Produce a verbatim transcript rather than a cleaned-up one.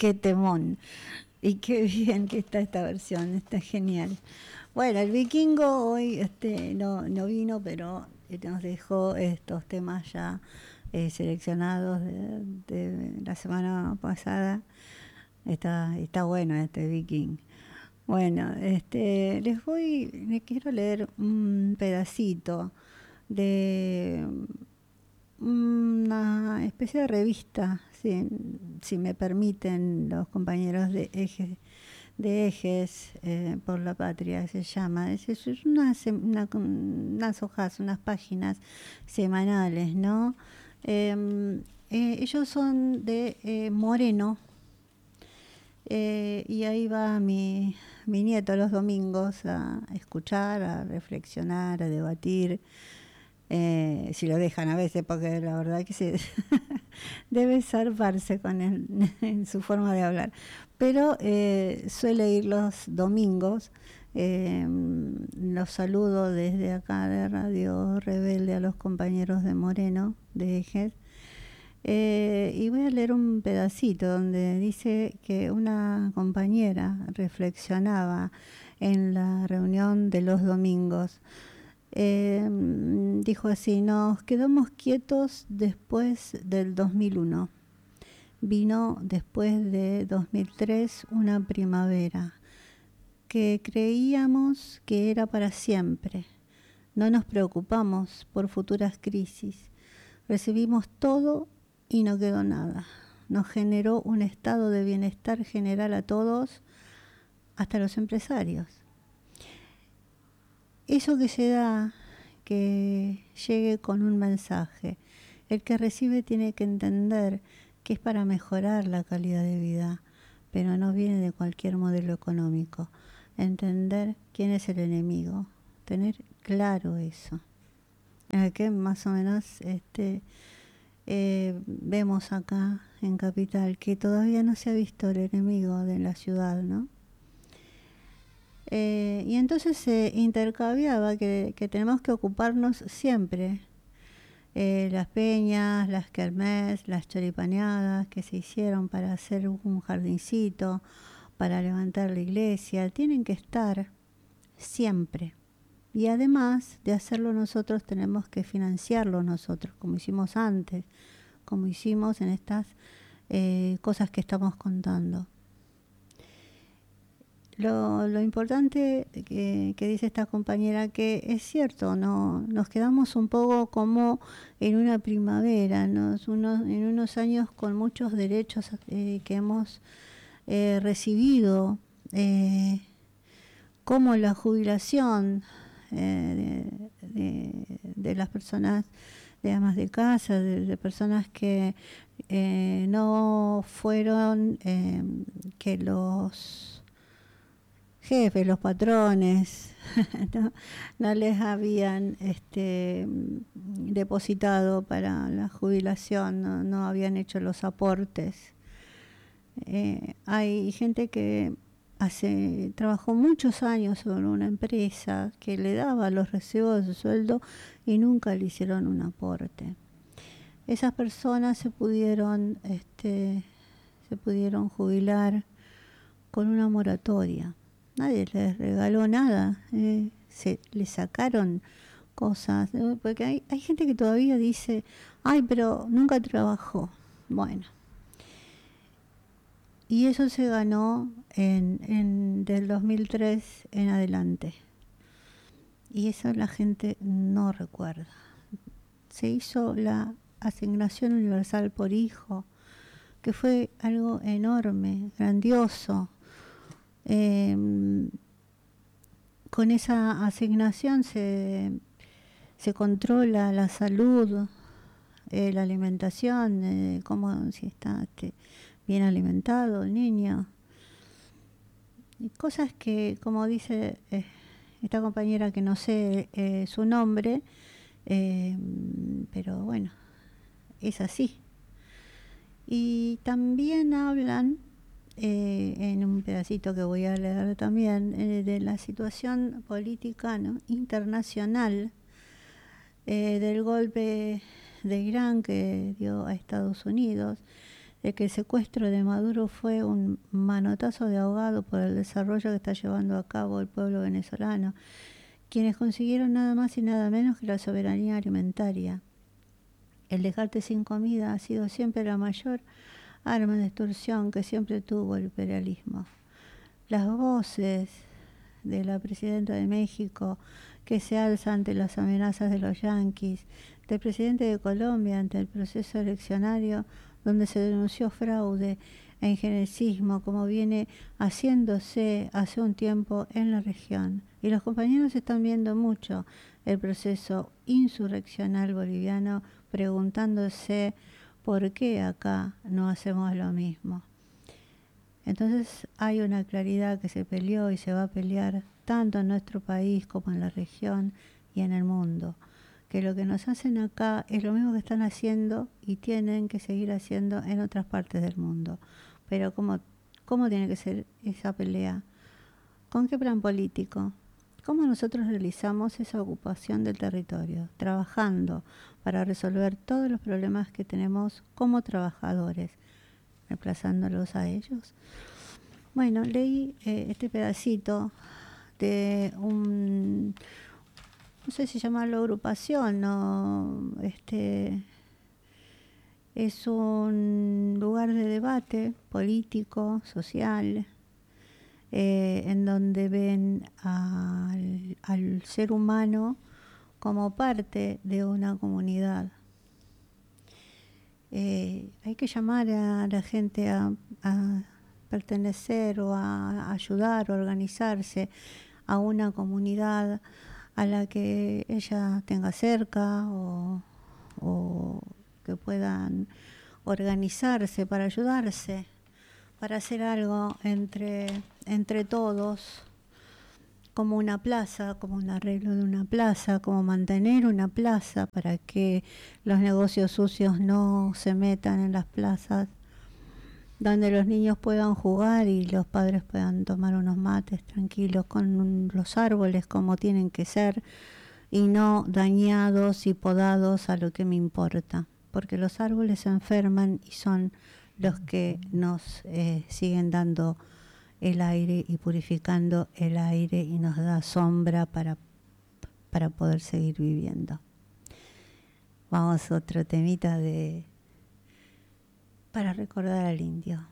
qué temón. Y qué bien que está esta versión, está genial. Bueno, el Vikingo hoy este, no, no vino, pero nos dejó estos temas ya eh, seleccionados de, de la semana pasada. Está, está bueno este Viking. Bueno, este, les voy, les quiero leer un pedacito de una especie de revista, si, si me permiten los compañeros de Eje, de Ejes eh, por la Patria, se llama. Es, es una, una, unas hojas, unas páginas semanales, ¿no? Eh, eh, ellos son de eh, Moreno, eh, y ahí va mi, mi nieto los domingos a escuchar, a reflexionar, a debatir. Eh, si lo dejan a veces, porque la verdad que se debe zarparse con él en su forma de hablar, pero eh, suele ir los domingos. Eh, los saludo desde acá de Radio Rebelde a los compañeros de Moreno, de Ejes, eh, y voy a leer un pedacito donde dice que una compañera reflexionaba en la reunión de los domingos. Eh, dijo así: nos quedamos quietos después del dos mil uno. Vino después de dos mil tres una primavera que creíamos que era para siempre. No nos preocupamos por futuras crisis. Recibimos todo y no quedó nada. Nos generó un estado de bienestar general a todos, hasta los empresarios. Eso que se da, que llegue con un mensaje. El que recibe tiene que entender que es para mejorar la calidad de vida, pero no viene de cualquier modelo económico. Entender quién es el enemigo, tener claro eso. Que más o menos este, eh, vemos acá en Capital que todavía no se ha visto el enemigo de la ciudad, ¿no? Eh, y entonces se intercambiaba que, que tenemos que ocuparnos siempre. Eh, las peñas, las kermés, las choripaneadas que se hicieron para hacer un jardincito, para levantar la iglesia, tienen que estar siempre. Y además de hacerlo nosotros, tenemos que financiarlo nosotros, como hicimos antes, como hicimos en estas eh, cosas que estamos contando. Lo, lo importante que, que dice esta compañera, que es cierto, no nos quedamos un poco como en una primavera, nos, unos, en unos años con muchos derechos eh, que hemos eh, recibido, eh, como la jubilación eh, de, de, de las personas de amas de casa, de, de personas que eh, no fueron, eh, que los jefes, los patrones, no, no les habían este, depositado para la jubilación, no, no habían hecho los aportes. Eh, hay gente que hace trabajó muchos años en una empresa que le daba los recibos de su sueldo y nunca le hicieron un aporte. Esas personas se pudieron, este, se pudieron jubilar con una moratoria. Nadie les regaló nada, eh, se le sacaron cosas, eh, porque hay, hay gente que todavía dice, ay, pero nunca trabajó. Bueno, y eso se ganó en, en del dos mil tres en adelante, y eso la gente no recuerda. Se hizo la asignación universal por hijo, que fue algo enorme, grandioso. Eh, con esa asignación se, se controla la salud, eh, la alimentación, eh, cómo si está este, bien alimentado el niño. Y cosas que, como dice eh, esta compañera, que no sé eh, su nombre, eh, pero bueno, es así. Y también hablan, Eh, en un pedacito que voy a leer también, eh, de la situación política, ¿no?, internacional, eh, del golpe de Irán que dio a Estados Unidos, de que el secuestro de Maduro fue un manotazo de ahogado por el desarrollo que está llevando a cabo el pueblo venezolano, quienes consiguieron nada más y nada menos que la soberanía alimentaria. El dejarte sin comida ha sido siempre la mayor arma de extorsión que siempre tuvo el imperialismo. Las voces de la presidenta de México que se alza ante las amenazas de los yanquis, del presidente de Colombia ante el proceso eleccionario donde se denunció fraude e injerencismo como viene haciéndose hace un tiempo en la región. Y los compañeros están viendo mucho el proceso insurreccional boliviano, preguntándose por qué acá no hacemos lo mismo. Entonces hay una claridad que se peleó y se va a pelear tanto en nuestro país como en la región y en el mundo, que lo que nos hacen acá es lo mismo que están haciendo y tienen que seguir haciendo en otras partes del mundo. Pero ¿cómo, cómo tiene que ser esa pelea? ¿Con qué plan político? ¿Cómo nosotros realizamos esa ocupación del territorio? Trabajando para resolver todos los problemas que tenemos como trabajadores, reemplazándolos a ellos. Bueno, leí eh, este pedacito de un, no sé si llamarlo agrupación, no, este, es un lugar de debate político, social, eh, en donde ven al, al ser humano como parte de una comunidad. Eh, hay que llamar a la gente a, a pertenecer o a ayudar, a organizarse a una comunidad a la que ella tenga cerca o, o que puedan organizarse para ayudarse, para hacer algo entre, entre todos, como una plaza, como un arreglo de una plaza, como mantener una plaza para que los negocios sucios no se metan en las plazas, donde los niños puedan jugar y los padres puedan tomar unos mates tranquilos con los árboles como tienen que ser y no dañados y podados a lo que me importa, porque los árboles se enferman y son los que nos eh, siguen dando el aire y purificando el aire y nos da sombra para, para poder seguir viviendo. Vamos a otro temita de para recordar al indio.